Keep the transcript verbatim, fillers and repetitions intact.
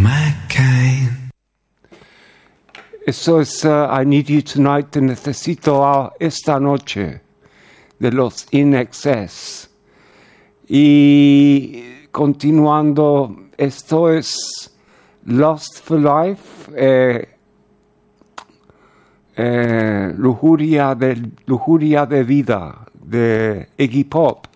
my kind. Eso es uh, I Need You Tonight, Te Necesito a esta noche, de los In Excess. Y continuando, esto es Lust for Life, eh, eh, lujuria, de, lujuria de vida, de Iggy Pop.